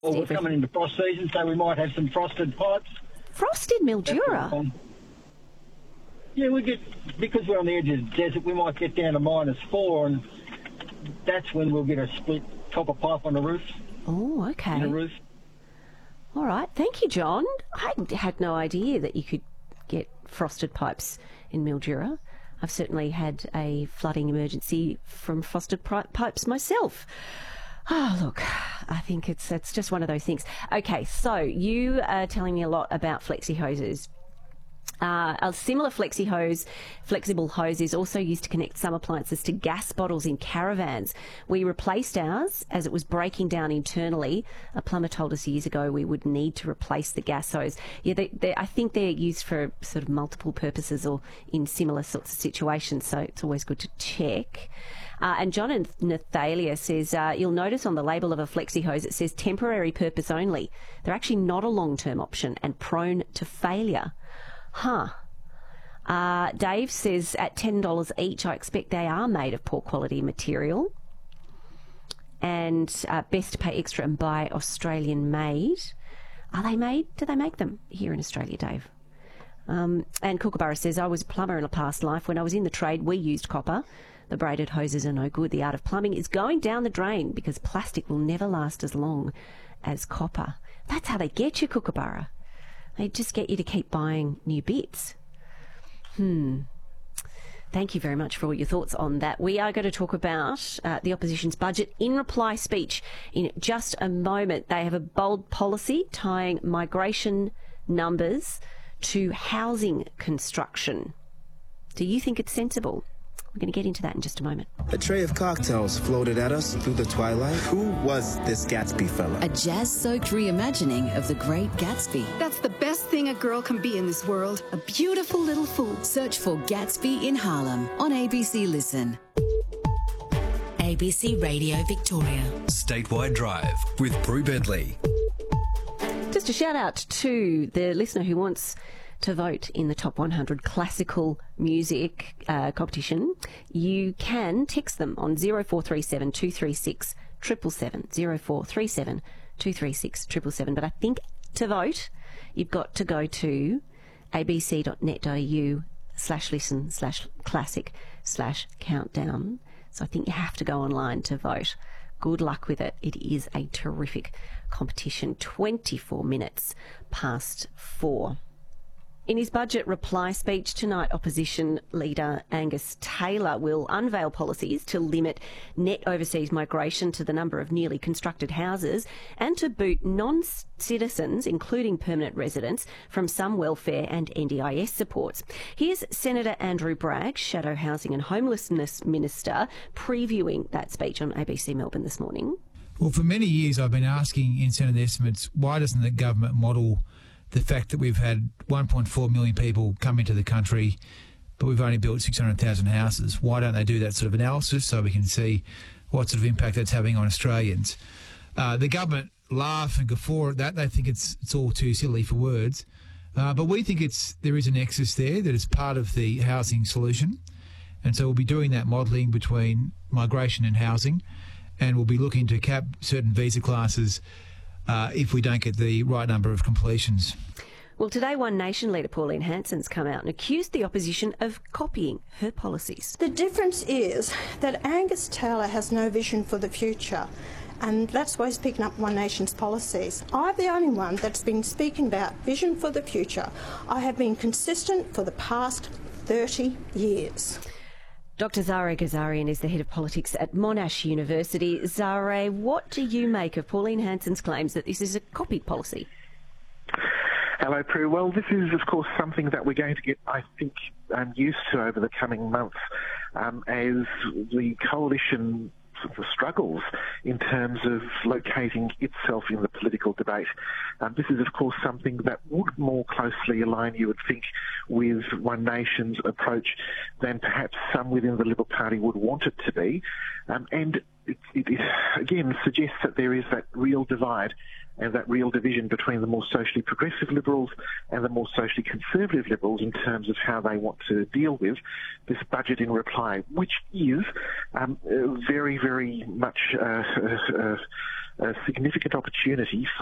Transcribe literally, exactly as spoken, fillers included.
Well, we're coming into frost season, so we might have some frosted pipes. Frosted Mildura? Yeah, we get, because we're on the edge of the desert, we might get down to minus four, and that's when we'll get a split copper pipe on the roof. Oh, okay. In the roof. All right. Thank you, John. I had no idea that you could get frosted pipes in Mildura. I've certainly had a flooding emergency from frosted pipes myself. Oh, look, I think it's it's just one of those things. Okay, so you are telling me a lot about flexi hoses. Uh, a similar flexi hose, flexible hose is also used to connect some appliances to gas bottles in caravans. We replaced ours as it was breaking down internally. A plumber told us years ago we would need to replace the gas hose. Yeah, they, they, I think they're used for sort of multiple purposes or in similar sorts of situations, so it's always good to check. Uh, and John and Nathalia says, uh, you'll notice on the label of a flexi hose it says temporary purpose only. They're actually not a long-term option and prone to failure. Huh. Uh, Dave says at ten dollars each, I expect they are made of poor quality material. And uh, best to pay extra and buy Australian made. Are they made? Do they make them here in Australia, Dave? Um, and Kookaburra says, I was a plumber in a past life. When I was in the trade, we used copper. The braided hoses are no good. The art of plumbing is going down the drain because plastic will never last as long as copper. That's how they get you, Kookaburra. They just get you to keep buying new bits. Hmm. Thank you very much for all your thoughts on that. We are going to talk about uh, the opposition's budget in reply speech in just a moment. They have a bold policy tying migration numbers to housing construction. Do you think it's sensible? We're going to get into that in just a moment. A tray of cocktails floated at us through the twilight. Who was this Gatsby fella? A jazz-soaked reimagining of the Great Gatsby. That's the best thing a girl can be in this world. A beautiful little fool. Search for Gatsby in Harlem on A B C Listen. A B C Radio Victoria. Statewide Drive with Prue Bentley. Just a shout out to the listener who wants to vote in the top one hundred classical music uh, competition. You can text them on zero four three seven two three six seven seven seven, zero four three seven two three six seven seven seven. But I think to vote, you've got to go to abc.net.au slash listen slash classic slash countdown. So I think you have to go online to vote. Good luck with it. It is a terrific competition. twenty-four minutes past four. In his budget reply speech tonight, opposition leader Angus Taylor will unveil policies to limit net overseas migration to the number of newly constructed houses and to boot non-citizens, including permanent residents, from some welfare and N D I S supports. Here's Senator Andrew Bragg, Shadow Housing and Homelessness Minister, previewing that speech on A B C Melbourne this morning. Well, for many years I've been asking in Senate estimates, why doesn't the government model the fact that we've had one point four million people come into the country, but we've only built six hundred thousand houses? Why don't they do that sort of analysis so we can see what sort of impact that's having on Australians? Uh, the government laugh and guffaw at that. They think it's it's all too silly for words. Uh, but we think it's there is a nexus there that is part of the housing solution. And so we'll be doing that modelling between migration and housing, and we'll be looking to cap certain visa classes Uh, if we don't get the right number of completions. Well, today One Nation leader Pauline Hanson's come out and accused the opposition of copying her policies. The difference is that Angus Taylor has no vision for the future, and that's why he's picking up One Nation's policies. I'm the only one that's been speaking about vision for the future. I have been consistent for the past thirty years. Doctor Zahra Ghazarian is the head of politics at Monash University. Zahra, what do you make of Pauline Hanson's claims that this is a copied policy? Hello, Prue. Well, this is, of course, something that we're going to get, I think, um, used to over the coming months um, as the coalition struggles in terms of locating itself in the political debate. Um, this is, of course, something that would more closely align, you would think, with One Nation's approach than perhaps some within the Liberal Party would want it to be. Um, and it, it, it, again, suggests that there is that real divide and that real division between the more socially progressive Liberals and the more socially conservative Liberals in terms of how they want to deal with this budget in reply, which is um, very, very much uh, uh, a significant opportunity for